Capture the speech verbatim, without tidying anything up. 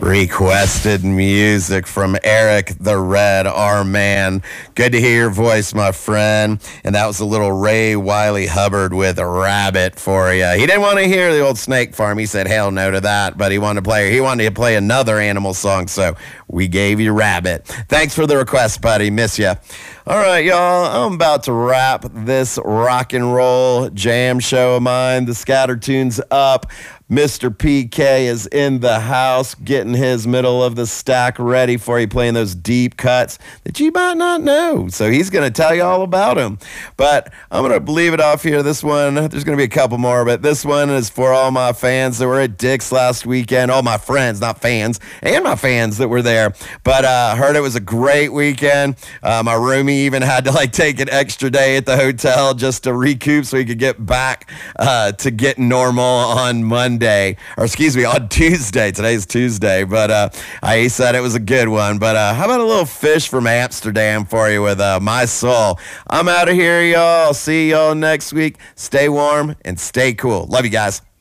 Requested music from Eric the Red, our man. Good to hear your voice, my friend. And that was a little Ray Wiley Hubbard with a rabbit for you. He didn't want to hear the old Snake Farm. He said hell no to that, but he wanted to play. He wanted to play another animal song, so we gave you Rabbit. Thanks for the request, buddy. Miss ya. All right, y'all. I'm about to wrap this rock and roll jam show of mine. The Scatter Tunes up. Mister P K is in the house getting his middle of the stack ready for you, playing those deep cuts that you might not know. So he's going to tell you all about them. But I'm going to leave it off here. This one, there's going to be a couple more, but this one is for all my fans that were at Dick's last weekend. All my friends, not fans, and my fans that were there. But I uh, heard it was a great weekend. Uh, my roomie even had to like take an extra day at the hotel just to recoup so he could get back uh, to get normal on Monday. Day, or excuse me, on Tuesday. Today's Tuesday, but uh, I said it was a good one. But uh, how about a little Fish from Amsterdam for you with uh, My Soul? I'm out of here, y'all. I'll see y'all next week. Stay warm and stay cool. Love you guys.